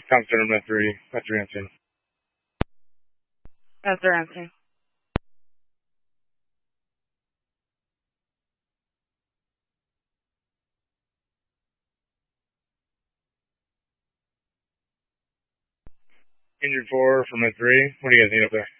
Com Center Med 3. That's your answer. That's their answer. Injured 4 for Med 3. What do you guys need up there?